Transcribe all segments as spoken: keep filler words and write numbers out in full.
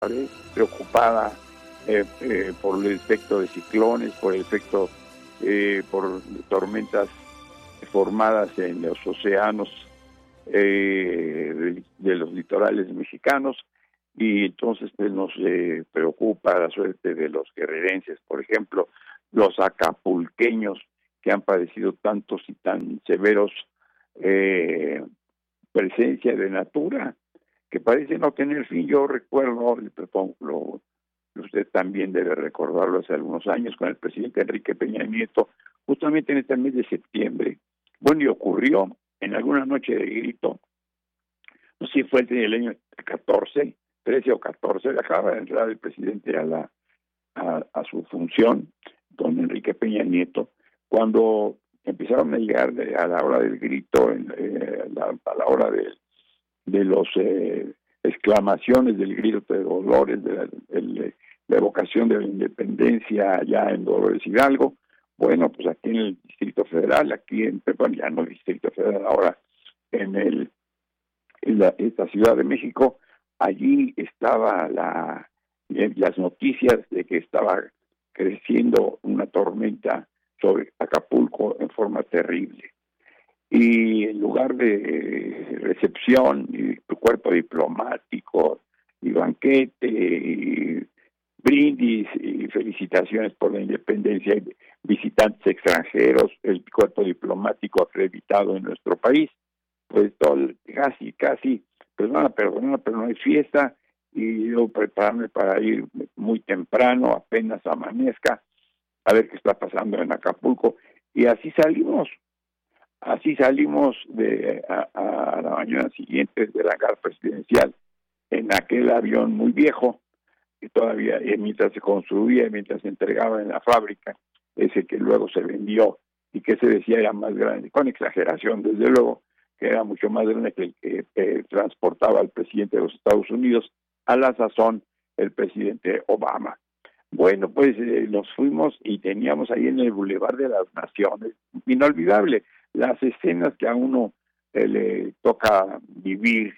preocupada eh, eh, por el efecto de ciclones, por el efecto, eh, por tormentas formadas en los océanos eh, de, de los litorales mexicanos, y entonces pues, nos eh, preocupa la suerte de los guerrerenses, por ejemplo, los acapulqueños que han padecido tantos y tan severos eh, presencia de natura que parece no tener fin. Yo recuerdo, lo, usted también debe recordarlo, hace algunos años con el presidente Enrique Peña Nieto, justamente en este mes de septiembre. Bueno, y ocurrió en alguna noche de grito, no sé si fue el año catorce, trece o catorce, acaba de entrar el presidente a la a, a su función, don Enrique Peña Nieto, cuando empezaron a llegar de, a la hora del grito, en, eh, a, la, a la hora de, de los eh, exclamaciones del grito de Dolores, de la, de la evocación de la independencia allá en Dolores Hidalgo. Bueno, pues aquí en el Distrito Federal, aquí en, bueno, ya no el Distrito Federal, ahora en el en la, esta Ciudad de México, allí estaba la las noticias de que estaba creciendo una tormenta sobre Acapulco en forma terrible. Y en lugar de recepción y cuerpo diplomático y banquete y brindis y felicitaciones por la independencia y visitantes extranjeros, el cuerpo diplomático acreditado en nuestro país, pues todo, casi, casi, perdona, perdona, pero no hay fiesta, y yo prepararme para ir muy temprano, apenas amanezca, a ver qué está pasando en Acapulco. Y así salimos, así salimos de a, a la mañana siguiente del hangar presidencial en aquel avión muy viejo, que todavía, eh, mientras se construía, mientras se entregaba en la fábrica, ese que luego se vendió y que se decía era más grande, con exageración, desde luego, que era mucho más grande que el que eh, transportaba al presidente de los Estados Unidos, a la sazón el presidente Obama. Bueno, pues eh, nos fuimos y teníamos ahí en el Boulevard de las Naciones, inolvidable, las escenas que a uno eh, le toca vivir,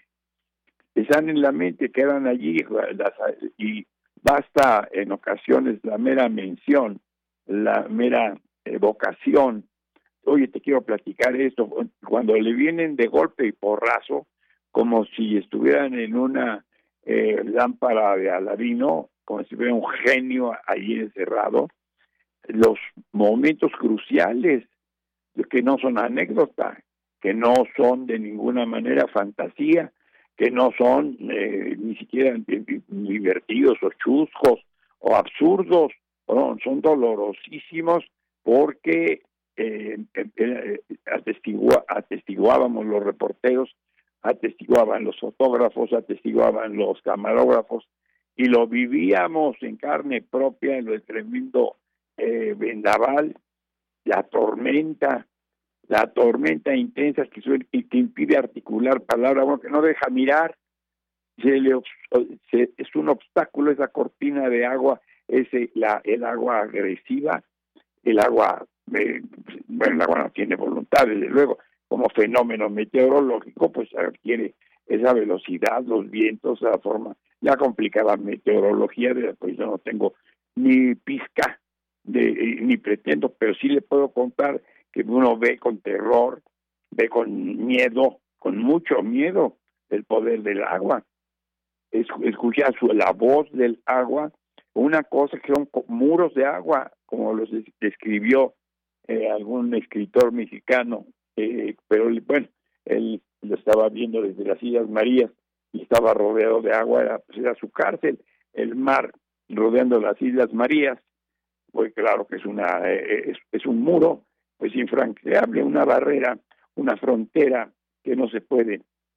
están en la mente, quedan allí, las, y basta en ocasiones la mera mención, la mera evocación. Oye, te quiero platicar esto, cuando le vienen de golpe y porrazo, como si estuvieran en una eh, lámpara de Aladino, como si fuera un genio ahí encerrado, los momentos cruciales, que no son anécdota, que no son de ninguna manera fantasía, que no son eh, ni siquiera divertidos o chuscos o absurdos, no, son dolorosísimos porque eh, eh, atestigua, atestiguábamos los reporteros, atestiguaban los fotógrafos, atestiguaban los camarógrafos, y lo vivíamos en carne propia en el tremendo eh, vendaval, la tormenta, la tormenta intensa que, suele, que impide articular palabras, bueno, que no deja mirar, se le, se, es un obstáculo esa cortina de agua, ese la el agua agresiva, el agua, eh, bueno, el agua no tiene voluntad, desde luego, como fenómeno meteorológico, pues adquiere esa velocidad, los vientos, la forma, la complicada meteorología, de, pues yo no tengo ni pizca, de, ni pretendo, pero sí le puedo contar que uno ve con terror, ve con miedo, con mucho miedo, el poder del agua. Es, escucha su, la voz del agua, una cosa que son muros de agua, como los describió eh, algún escritor mexicano, eh, pero bueno, él lo estaba viendo desde las Islas Marías y estaba rodeado de agua, era, pues era su cárcel, el mar rodeando las Islas Marías, pues claro que es una eh, es, es un muro pues infranqueable, una barrera, una frontera que no se puede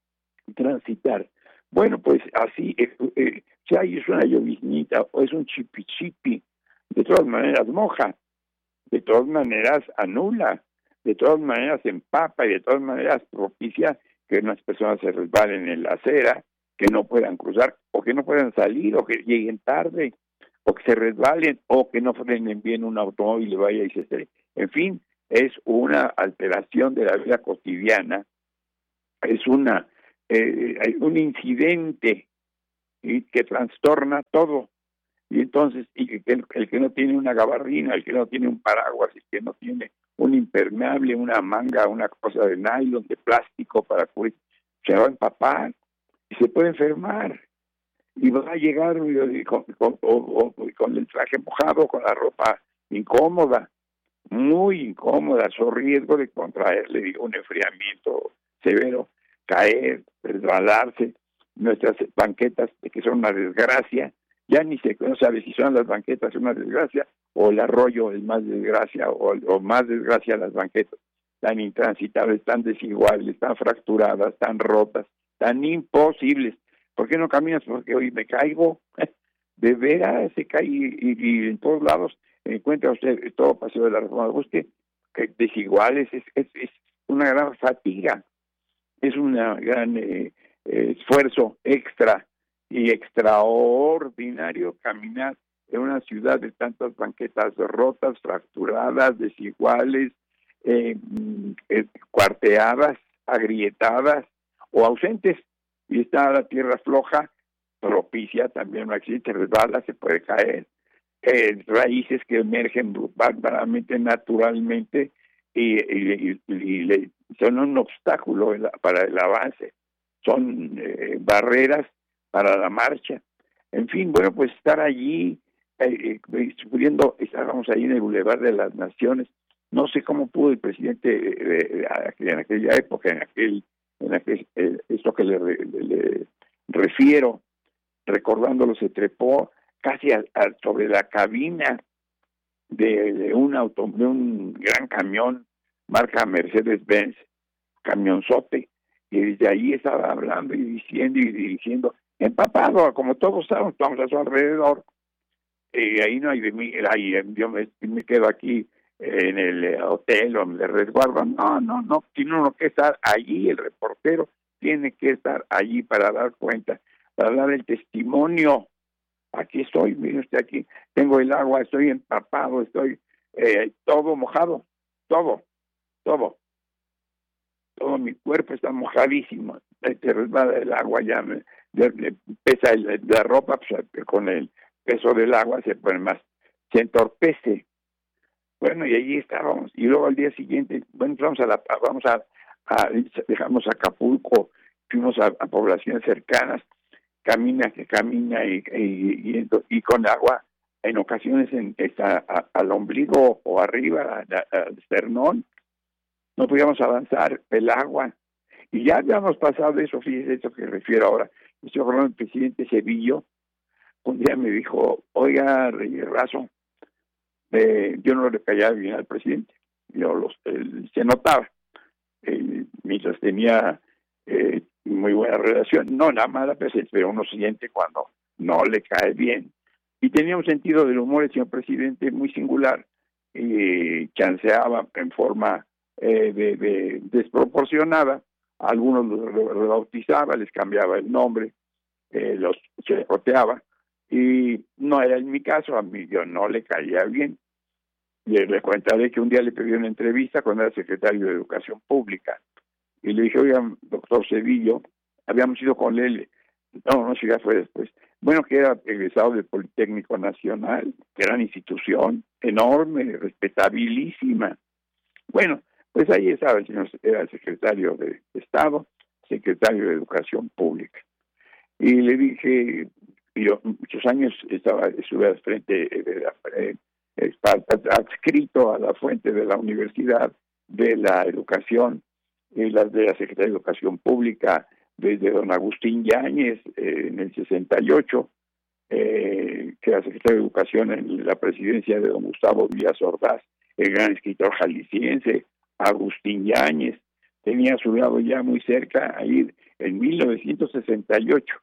transitar. Bueno, pues así, eh, eh, si hay es una lloviznita o es un chipi-chipi, de todas maneras moja, de todas maneras anula, de todas maneras empapa y de todas maneras propicia que unas personas se resbalen en la acera, que no puedan cruzar o que no puedan salir o que lleguen tarde o que se resbalen o que no frenen bien un automóvil y vaya y se estrelle. En fin, es una alteración de la vida cotidiana, es una eh, un incidente y que trastorna todo. Y entonces, y que el, el que no tiene una gabardina, el que no tiene un paraguas, el que no tiene un impermeable, una manga, una cosa de nylon, de plástico para cubrir, se va a empapar y se puede enfermar. Y va a llegar con, con, con, con el traje mojado, con la ropa incómoda, muy incómoda, su riesgo de contraer, le digo, un enfriamiento severo, caer, resbalarse. Nuestras banquetas, que son una desgracia, ya ni se no sabe si son las banquetas una desgracia o el arroyo es más desgracia o, o más desgracia las banquetas, tan intransitables, tan desiguales, tan fracturadas, tan rotas, tan imposibles. ¿Por qué no caminas? Porque hoy me caigo, de veras se cae y, y, y en todos lados encuentra usted todo Paseo de la Reforma. Busque que desiguales, es, es, es una gran fatiga, es un gran eh, eh, esfuerzo extra y extraordinario caminar en una ciudad de tantas banquetas rotas, fracturadas, desiguales, eh, eh, cuarteadas, agrietadas o ausentes, y está la tierra floja, propicia también un accidente, resbala, se puede caer, eh, raíces que emergen bárbaramente, naturalmente, y, y, y, y le, son un obstáculo para el avance, son eh, barreras para la marcha. En fin, bueno, pues estar allí, eh, eh, sufriendo, estábamos ahí en el Boulevard de las Naciones. No sé cómo pudo el presidente eh, eh, en aquella época, en aquel, en aquel eh, esto que le, le, le refiero, recordándolo, se trepó casi a, a, sobre la cabina de, de un auto, de un gran camión marca Mercedes-Benz, camionzote, y desde ahí estaba hablando y diciendo y dirigiendo, empapado, como todos estamos, estamos a su alrededor, y ahí no hay de mí, ahí yo me, me quedo aquí en el hotel o me resguardo, no, no, no, tiene uno que estar allí, el reportero tiene que estar allí para dar cuenta, para dar el testimonio. Aquí estoy, mire usted aquí, tengo el agua, estoy empapado, estoy eh, todo mojado, todo, todo. Todo mi cuerpo está mojadísimo, te resbala el agua, ya me, me, me pesa el, la ropa, pues, con el peso del agua se pone más, se entorpece. Bueno, y allí estábamos, y luego al día siguiente, bueno, vamos a la, vamos a, a dejamos Acapulco, fuimos a, a poblaciones cercanas, camina que camina y, y, y, y con agua, en ocasiones en, está a, al ombligo o arriba, al esternón. No podíamos avanzar, el agua, y ya habíamos pasado eso, fíjese eso que refiero ahora. Estoy hablando del presidente Sevillo, un día me dijo, oiga, Reyes Razo, eh, yo no le caía bien al presidente, yo los, él, se notaba, eh, mientras tenía eh, muy buena relación, no la mala, pero uno siente cuando no le cae bien. Y tenía un sentido del humor el señor presidente muy singular, y chanceaba en forma Eh, de, de desproporcionada, algunos los rebautizaba, les cambiaba el nombre, eh, los checoteaba, y no era en mi caso, a mí yo no le caía bien. Y le contaré que un día le pedí una entrevista cuando era secretario de Educación Pública, y le dije, oiga, doctor Sevillo, habíamos ido con él, no, no sé, ya fue después, bueno, que era egresado del Politécnico Nacional, gran institución, enorme, respetabilísima. Bueno, pues ahí estaba el señor, era el secretario de Estado, secretario de Educación Pública. Y le dije, yo muchos años estaba, estuve al frente de la, eh, adscrito a la fuente de la Universidad de la Educación, y las de la Secretaría de Educación Pública, desde don Agustín Yáñez eh, en el sesenta y ocho, eh, que era secretario de Educación en la presidencia de don Gustavo Díaz Ordaz, el gran escritor jalisciense, Agustín Yáñez, tenía a su lado ya muy cerca, ahí en mil novecientos sesenta y ocho,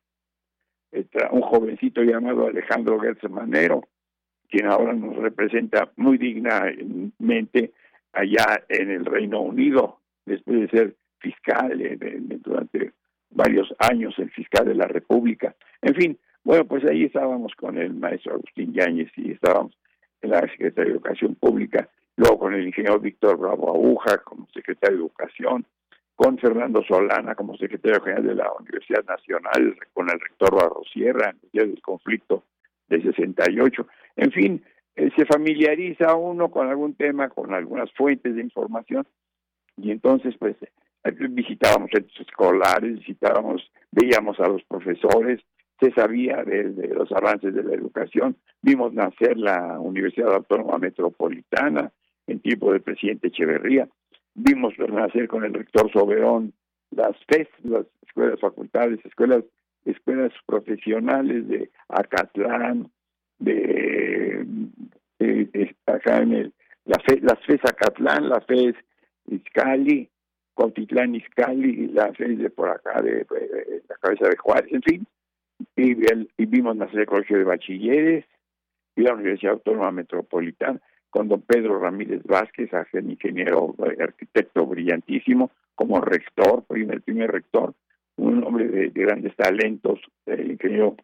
un jovencito llamado Alejandro Gertz Manero, quien ahora nos representa muy dignamente allá en el Reino Unido, después de ser fiscal de, de, de, durante varios años, el fiscal de la República. En fin, bueno, pues ahí estábamos con el maestro Agustín Yáñez y estábamos en la Secretaría de Educación Pública, luego con el ingeniero Víctor Bravo Aguja como secretario de Educación, con Fernando Solana como secretario general de la Universidad Nacional, con el rector Barrosierra, en el día del conflicto de sesenta y ocho. En fin, eh, se familiariza uno con algún tema, con algunas fuentes de información, y entonces pues visitábamos centros escolares, visitábamos, veíamos a los profesores, se sabía de, de los avances de la educación, vimos nacer la Universidad Autónoma Metropolitana en tiempo del presidente Echeverría, vimos nacer con el rector Soberón las F E S, las escuelas facultades, escuelas escuelas profesionales de Acatlán, de, de, de acá en el, la F E, las F E S Acatlán, la F E S Izcalli, Cuautitlán Izcalli, la F E S de por acá, de, de, de la cabeza de Juárez, en fin, y, el, y vimos nacer el Colegio de Bachilleres y la Universidad Autónoma Metropolitana, con don Pedro Ramírez Vázquez, un ingeniero, arquitecto brillantísimo, como rector, primer, primer rector, un hombre de, de grandes talentos, el ingeniero,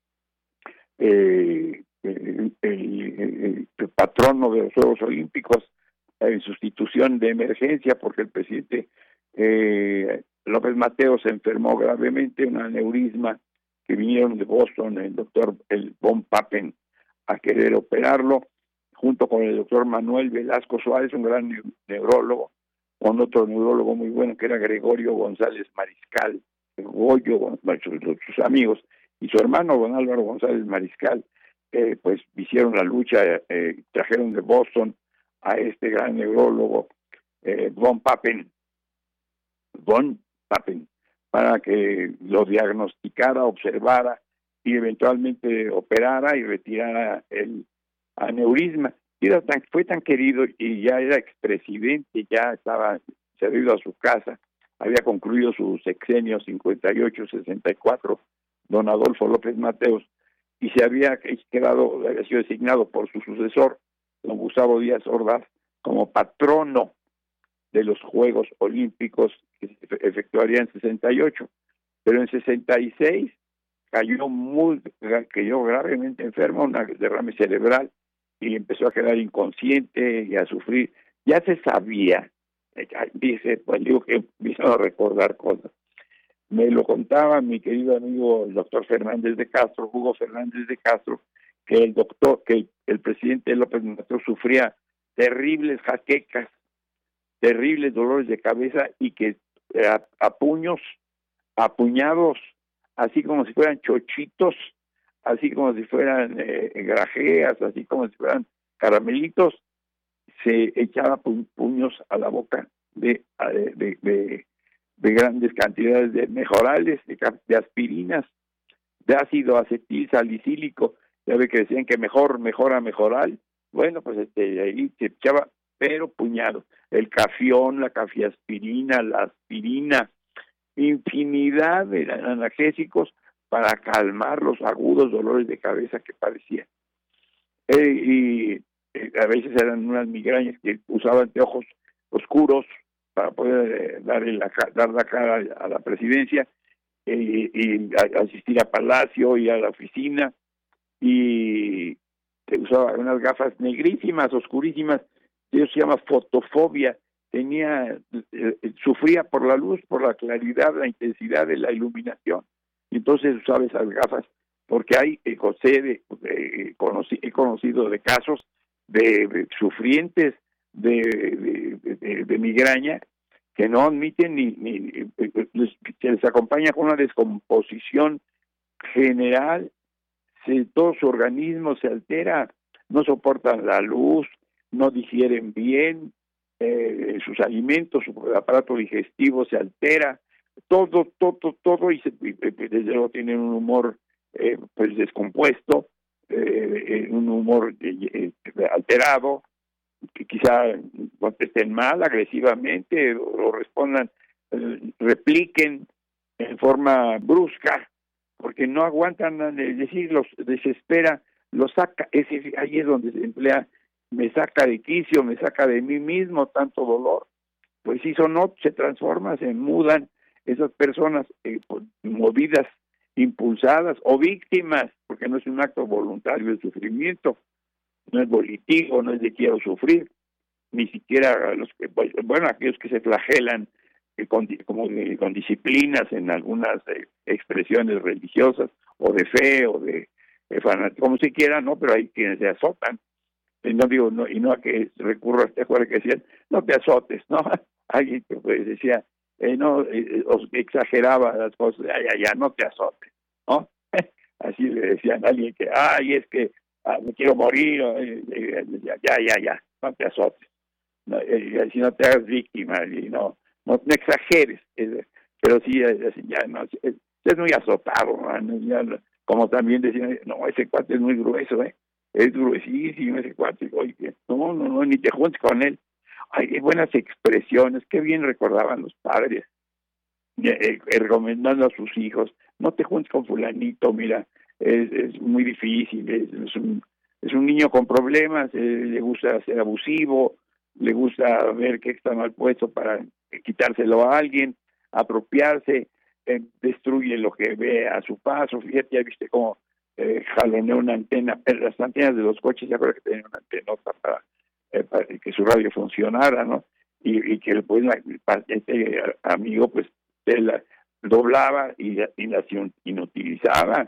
eh, el, el, el patrono de los Juegos Olímpicos, en sustitución de emergencia, porque el presidente eh, López Mateos se enfermó gravemente, un aneurisma, que vinieron de Boston, el doctor el von Papen, a querer operarlo, junto con el doctor Manuel Velasco Suárez, un gran ne- neurólogo, con otro neurólogo muy bueno, que era Gregorio González Mariscal, Goyo, bueno, sus, sus amigos, y su hermano don Álvaro González Mariscal, eh, pues hicieron la lucha, eh, trajeron de Boston a este gran neurólogo, eh, von Papen, von Papen, para que lo diagnosticara, observara y eventualmente operara y retirara el aneurisma. Y era tan, fue tan querido y ya era expresidente, ya estaba, se había ido a su casa, había concluido su sexenio cincuenta y ocho sesenta y cuatro, don Adolfo López Mateos, y se había quedado, había sido designado por su sucesor, don Gustavo Díaz Ordaz, como patrono de los Juegos Olímpicos que se efectuarían en sesenta y ocho. Pero en sesenta y seis cayó muy, cayó gravemente enfermo, una derrame cerebral, y empezó a quedar inconsciente y a sufrir. Ya se sabía, dice, pues digo que empezó a recordar cosas. Me lo contaba mi querido amigo el doctor Fernández de Castro, Hugo Fernández de Castro, que el doctor, que el, el presidente López Mateos sufría terribles jaquecas, terribles dolores de cabeza, y que eh, a, a puños, a puñados, así como si fueran chochitos, así como si fueran eh, grajeas, así como si fueran caramelitos, se echaba pu- puños a la boca de, de, de, de grandes cantidades de mejorales, de, de aspirinas, de ácido acetil salicílico. Ya ve que decían que mejor, mejora, mejoral. Bueno, pues este, ahí se echaba, pero puñado. El cafión, la cafiaspirina, la aspirina, infinidad de analgésicos para calmar los agudos dolores de cabeza que padecía. Eh, y eh, a veces eran unas migrañas que usaba anteojos oscuros para poder eh, darle la, dar la cara a la presidencia, eh, y a, asistir a Palacio y a la oficina, y se usaba unas gafas negrísimas, oscurísimas, eso se llama fotofobia. Tenía, eh, sufría por la luz, por la claridad, la intensidad de la iluminación, y entonces usaba esas gafas, porque hay, eh, José, de, eh, conocí, he conocido de casos de, de sufrientes de, de, de, de migraña que no admiten ni, ni, ni les, se les acompaña con una descomposición general, se, todo su organismo se altera, no soportan la luz, no digieren bien eh, sus alimentos, su aparato digestivo se altera, todo, todo, todo, y, se, y desde luego tienen un humor eh, pues descompuesto, eh, un humor eh, alterado, que quizá contesten mal, agresivamente, o, o respondan, eh, repliquen en forma brusca, porque no aguantan, es decir, los desespera, los saca, ese, ahí es donde se emplea, me saca de quicio, me saca de mí mismo tanto dolor. Pues si son no, se transforman, se mudan esas personas, eh, movidas, impulsadas o víctimas, porque no es un acto voluntario el sufrimiento, no es volitivo, no es de quiero sufrir, ni siquiera los que, bueno, aquellos que se flagelan con, como de, con disciplinas en algunas eh, expresiones religiosas o de fe o de, de fanatismo, como se quiera, ¿no? Pero hay quienes se azotan. Y no digo, no, y no a que recurro a este juego que decían, no te azotes, ¿no? Alguien que pues decía, eh, no, eh, exageraba las cosas, ya, ya, ya, no te azotes, ¿no? Así le decían a alguien que, ay, es que ah, me quiero morir, eh, eh, ya, ya, ya, ya, no te azotes, no, eh, si no te hagas víctima, y no, no, no exageres, eh, pero sí, eh, ya, no, es, es muy azotado, ¿no? Ya, como también decían, no, ese cuate es muy grueso, ¿eh? Es gruesísimo ese cuate, oye, no, no, no, ni te juntes con él. Ay, qué buenas expresiones, qué bien recordaban los padres, eh, eh, recomendando a sus hijos, no te juntes con fulanito, mira, es, es muy difícil, es, es, un, es un niño con problemas, eh, le gusta ser abusivo, le gusta ver que está mal puesto para quitárselo a alguien, apropiarse, eh, destruye lo que ve a su paso, fíjate, ya viste cómo eh, jaloneó una antena, las antenas de los coches, ya creo que tenían una antenota para, eh, para que su radio funcionara, ¿no? Y, y que pues este amigo pues se la doblaba y, y las inutilizaba,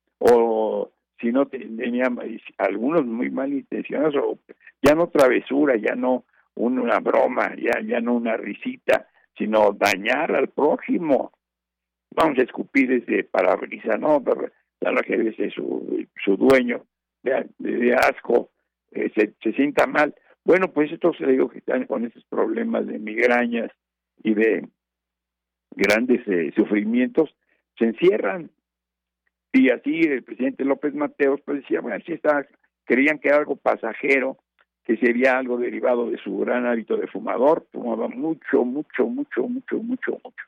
o si no tenía algunos muy malintencionados, o ya no travesura, ya no una broma, ya, ya no una risita, sino dañar al prójimo. Vamos a escupir ese parabrisas, ¿no? Ya lo que dice su, su dueño de, de, de asco, eh, se, se sienta mal. Bueno, pues esto se digo que están con esos problemas de migrañas y de grandes eh, sufrimientos, se encierran. Y así el presidente López Mateos pues decía, bueno, así está, creían que era algo pasajero, que sería algo derivado de su gran hábito de fumador, fumaba mucho, mucho, mucho, mucho, mucho, mucho.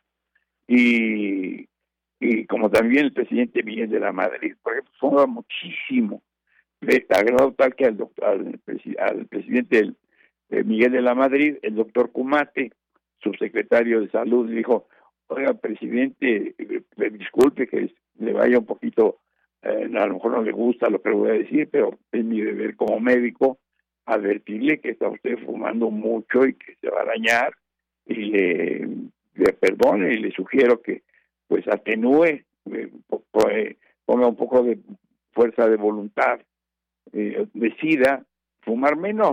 Y, y como también el presidente Miguel de la Madrid, por ejemplo, fumaba muchísimo, de grado tal que al, doctor, al, al presidente eh, Miguel de la Madrid, el doctor Cumate, subsecretario de Salud, le dijo, oiga, presidente, eh, disculpe que le vaya un poquito, eh, a lo mejor no le gusta lo que le voy a decir, pero es mi deber como médico advertirle que está usted fumando mucho y que se va a dañar, y le, le perdone y le sugiero que pues atenúe, eh, ponga un poco de fuerza de voluntad, eh, decida fumar menos.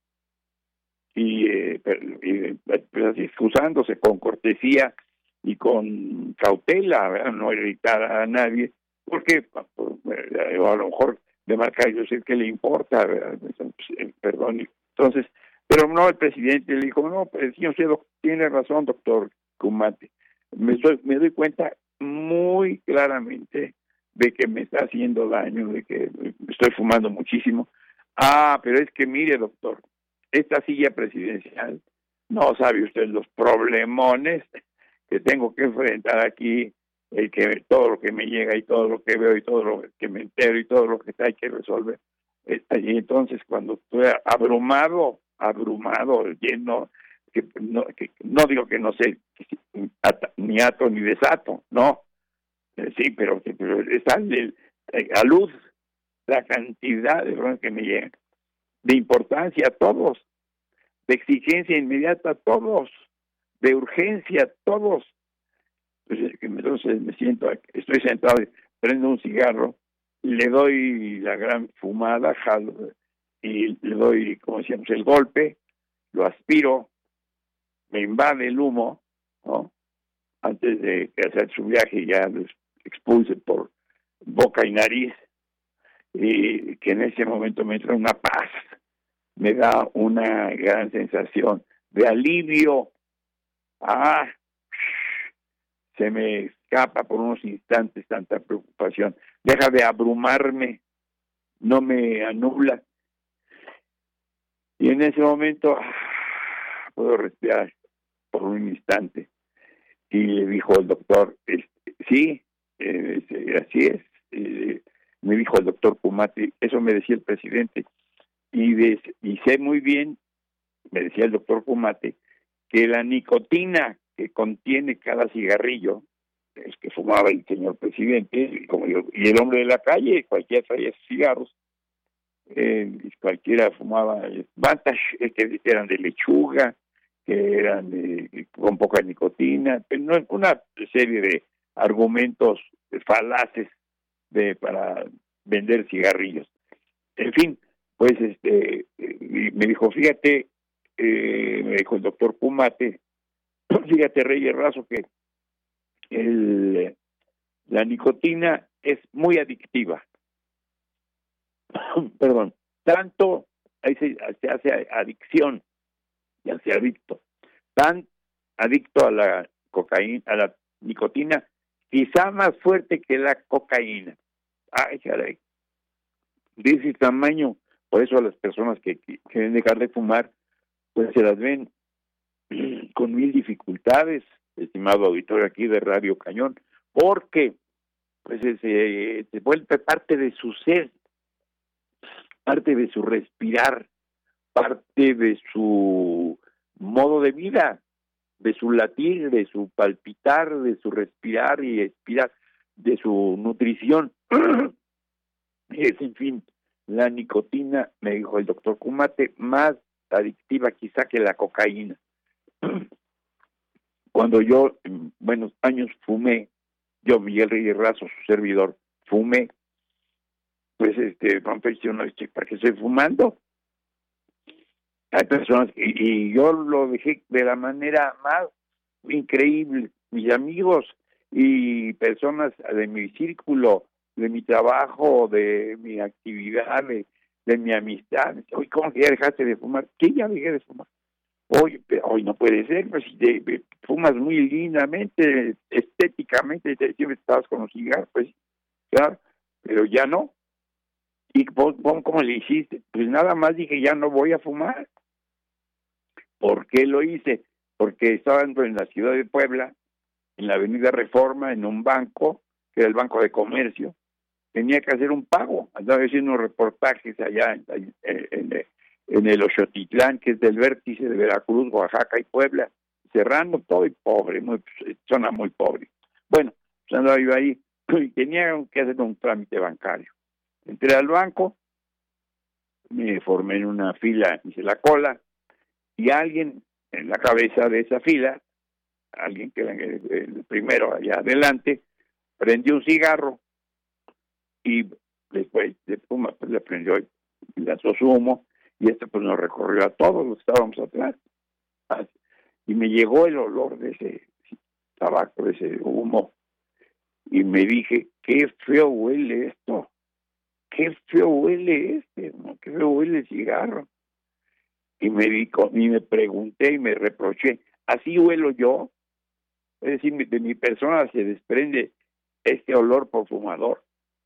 Y, eh, y pues así excusándose con cortesía y con cautela, ¿verdad? No irritar a nadie, porque pues, a lo mejor de marcar yo sé que le importa, ¿verdad? Perdón, entonces, pero no, el presidente le dijo, no, pues sí, usted tiene razón, doctor Cumate, me, estoy, me doy cuenta muy claramente de que me está haciendo daño, de que estoy fumando muchísimo. Ah, pero es que mire, doctor, esta silla presidencial, no sabe usted los problemones que tengo que enfrentar aquí, el que todo lo que me llega y todo lo que veo y todo lo que me entero y todo lo que hay que resolver. Y entonces cuando estoy abrumado, abrumado, lleno, que no, que no digo que no sé ni ato ni desato, no, sí, pero, pero está a luz la cantidad de problemas que me llegan, de importancia a todos, de exigencia inmediata a todos, de urgencia a todos. Entonces, entonces me siento, estoy sentado, prendo un cigarro, le doy la gran fumada, jalo, y le doy, como decíamos, el golpe, lo aspiro, me invade el humo, ¿no? Antes de hacer su viaje ya lo expulse por boca y nariz, y que en ese momento me entra una paz, me da una gran sensación de alivio. Ah, se me escapa por unos instantes tanta preocupación, deja de abrumarme, no me anula, y en ese momento ah, puedo respirar por un instante. Y le dijo el doctor, este, sí, eh, así es, eh, me dijo el doctor Cumate, eso me decía el presidente, y, de, y sé muy bien, me decía el doctor Cumate, que la nicotina que contiene cada cigarrillo, es que fumaba el señor presidente, y, como yo, y el hombre de la calle, cualquiera traía cigarros, eh, cualquiera fumaba Vantage, que eran de lechuga, que eran eh, con poca nicotina, no, una serie de argumentos falaces de para vender cigarrillos. En fin, pues este eh, me dijo, fíjate, eh, me dijo el doctor Kumate, fíjate, Reyes Razo, que el, la nicotina es muy adictiva. Perdón, tanto ahí se, se hace adicción, ya se adicto, tan adicto a la cocaína, a la nicotina, quizá más fuerte que la cocaína. Ay, caray, de ese tamaño. Por eso a las personas que, que quieren dejar de fumar, pues se las ven con mil dificultades, estimado auditorio aquí de Radio Cañón, porque pues se, se vuelve parte de su ser, parte de su respirar, parte de su modo de vida, de su latir, de su palpitar, de su respirar y expirar, de su nutrición. Es, en fin, la nicotina, me dijo el doctor Kumate, más adictiva quizá que la cocaína. Cuando yo, en buenos años, fumé, yo, Miguel Reyes Razo, su servidor, fumé, pues, este, pronto dice uno, ¿para qué estoy fumando? Hay personas, y, y yo lo dejé de la manera más increíble. Mis amigos y personas de mi círculo, de mi trabajo, de mi actividad, de, de mi amistad. Oye, ¿cómo que ya dejaste de fumar? ¿Qué ya dejé de fumar? Oye, pero hoy no puede ser, pues si te, te fumas muy lindamente, estéticamente, te, siempre estabas con los cigarros, pues claro, pero ya no. ¿Y vos, vos cómo le hiciste? Pues nada más dije, ya no voy a fumar. ¿Por qué lo hice? Porque estaba en la ciudad de Puebla, en la avenida Reforma, en un banco, que era el Banco de Comercio. Tenía que hacer un pago. Andaba haciendo unos reportajes allá en, en, en, en el Oxotitlán, que es del vértice de Veracruz, Oaxaca y Puebla, cerrando todo y pobre, muy, zona muy pobre. Bueno, pues andaba yo ahí y tenía que hacer un trámite bancario. Entré al banco, me formé en una fila, hice la cola, y alguien en la cabeza de esa fila, alguien que era el, el primero allá adelante, prendió un cigarro y después de fuma, pues le prendió y lanzó su humo, y esto pues nos recorrió a todos los que estábamos atrás. Y me llegó el olor de ese tabaco, de ese humo, y me dije, qué feo huele esto, qué feo huele este, ¿no? Qué feo huele el cigarro. Y me dijo, y me pregunté y me reproché, ¿así huelo yo? Es decir, de mi persona se desprende este olor por fumador.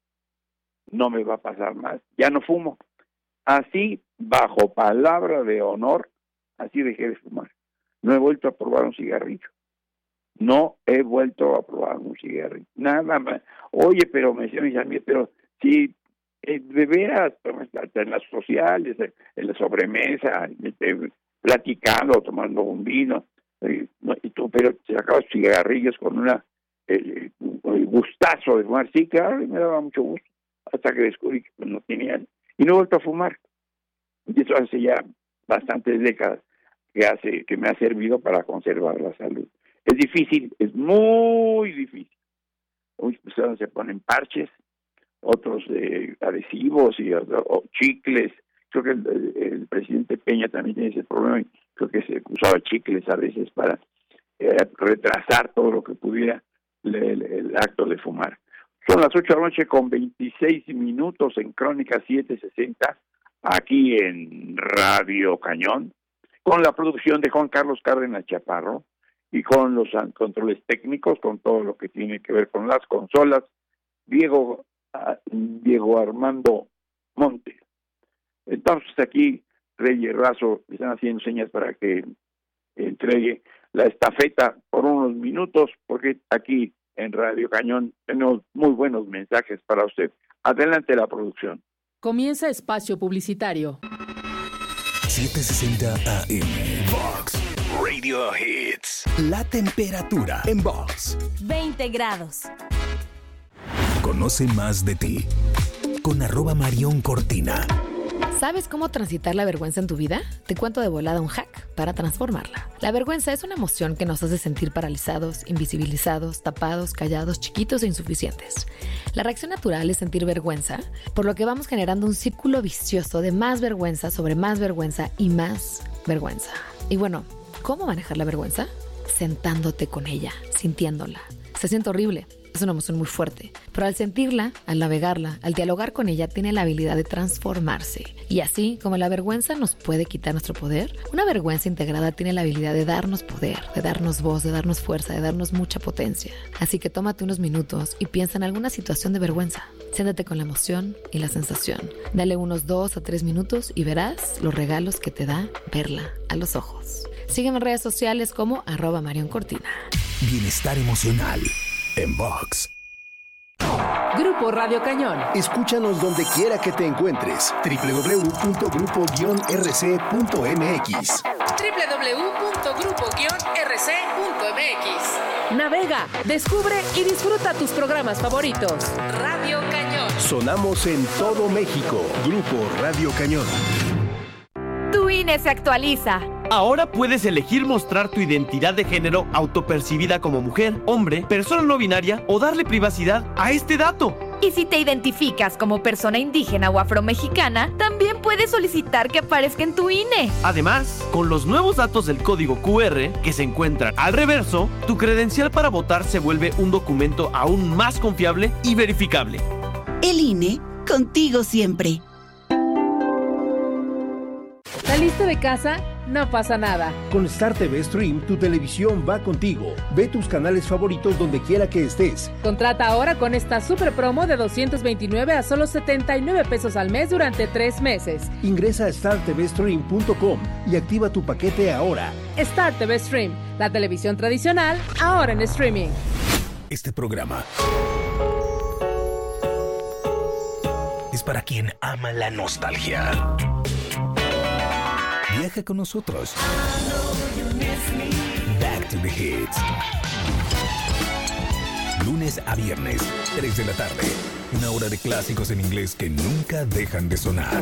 No me va a pasar más, ya no fumo. Así, bajo palabra de honor, así dejé de fumar. No he vuelto a probar un cigarrillo. No he vuelto a probar un cigarrillo. Nada más. Oye, pero me decían mis amigos, pero si eh, de veras, en las sociales, en la sobremesa, eh, platicando, tomando un vino, eh, no, y tú, pero te sacabas cigarrillos con una eh, un gustazo de fumar. Sí, claro, y me daba mucho gusto, hasta que descubrí que pues, no tenían. Y no he vuelto a fumar. Y eso hace ya bastantes décadas que hace que me ha servido para conservar la salud. Es difícil, es muy difícil. Muchas personas se ponen parches, otros eh, adhesivos y o, o chicles. Creo que el, el presidente Peña también tiene ese problema y creo que se usaba chicles a veces para eh, retrasar todo lo que pudiera el, el, el acto de fumar. Son las ocho de la noche con veintiséis minutos en Crónica setecientos sesenta, aquí en Radio Cañón, con la producción de Juan Carlos Cárdenas Chaparro y con los controles técnicos, con todo lo que tiene que ver con las consolas, Diego, Diego Armando Montes. Entonces aquí Reyes Razo están haciendo señas para que entregue la estafeta por unos minutos, porque aquí en Radio Cañón tenemos muy buenos mensajes para usted. Adelante la producción. Comienza espacio publicitario. setecientos sesenta A M Vox Radio Hits. La temperatura en Vox. veinte grados. Conoce más de ti con arroba Marión Cortina. ¿Sabes cómo transitar la vergüenza en tu vida? Te cuento de volada un hack para transformarla. La vergüenza es una emoción que nos hace sentir paralizados, invisibilizados, tapados, callados, chiquitos e insuficientes. La reacción natural es sentir vergüenza, por lo que vamos generando un círculo vicioso de más vergüenza sobre más vergüenza y más vergüenza. Y bueno, ¿cómo manejar la vergüenza? Sentándote con ella, sintiéndola. Se siente horrible. Es una emoción muy fuerte, pero al sentirla, al navegarla, al dialogar con ella, tiene la habilidad de transformarse. Y así como la vergüenza nos puede quitar nuestro poder, una vergüenza integrada tiene la habilidad de darnos poder, de darnos voz, de darnos fuerza, de darnos mucha potencia. Así que tómate unos minutos y piensa en alguna situación de vergüenza. Siéntate con la emoción y la sensación. Dale unos dos a tres minutos y verás los regalos que te da verla a los ojos. Sígueme en redes sociales como arroba Marion Cortina. Bienestar emocional en Vox. Grupo Radio Cañón. Escúchanos donde quiera que te encuentres. doble u doble u doble u punto grupo guion r c punto m x. doble u doble u doble u punto grupo guion r c punto m x. Navega, descubre y disfruta tus programas favoritos. Radio Cañón. Sonamos en todo México. Grupo Radio Cañón. Tu I N E se actualiza. Ahora puedes elegir mostrar tu identidad de género autopercibida como mujer, hombre, persona no binaria o darle privacidad a este dato. Y si te identificas como persona indígena o afromexicana, también puedes solicitar que aparezca en tu I N E. Además, con los nuevos datos del código cu erre que se encuentran al reverso, tu credencial para votar se vuelve un documento aún más confiable y verificable. El I N E, contigo siempre. ¿Saliste de casa? No pasa nada. Con Star T V Stream, tu televisión va contigo. Ve tus canales favoritos donde quiera que estés. Contrata ahora con esta super promo de doscientos veintinueve a solo setenta y nueve pesos al mes durante tres meses. Ingresa a star t v stream punto com y activa tu paquete ahora. Star T V Stream, la televisión tradicional, ahora en streaming. Este programa es para quien ama la nostalgia. Viaja con nosotros. Back to the Hits. Lunes a viernes, tres de la tarde. Una hora de clásicos en inglés que nunca dejan de sonar.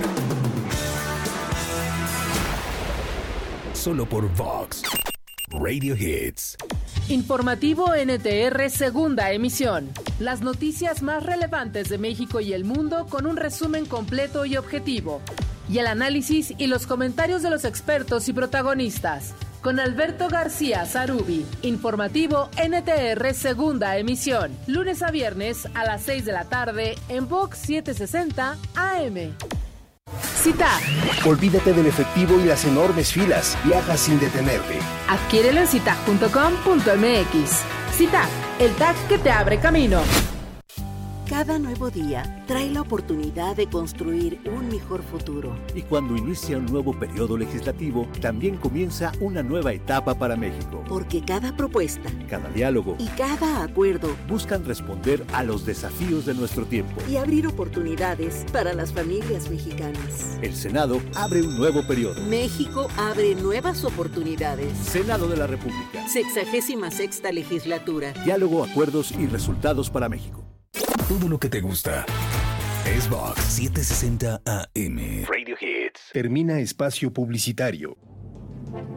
Solo por Vox Radio Hits. Informativo N T R segunda emisión. Las noticias más relevantes de México y el mundo con un resumen completo y objetivo. Y el análisis y los comentarios de los expertos y protagonistas. Con Alberto García Zarubi. Informativo N T R segunda emisión. Lunes a viernes a las seis de la tarde en Vox setecientos sesenta A M. CITAC. Olvídate del efectivo y las enormes filas. Viaja sin detenerte. Adquiérelo en citac punto com punto m x. CITAC, el tag que te abre camino. Cada nuevo día trae la oportunidad de construir un mejor futuro. Y cuando inicia un nuevo periodo legislativo, también comienza una nueva etapa para México. Porque cada propuesta, cada diálogo y cada acuerdo buscan responder a los desafíos de nuestro tiempo y abrir oportunidades para las familias mexicanas. El Senado abre un nuevo periodo. México abre nuevas oportunidades. Senado de la República. Sexagésima sexta legislatura. Diálogo, acuerdos y resultados para México. Todo lo que te gusta es Vox setecientos sesenta A M. Radio Hits. Termina espacio publicitario.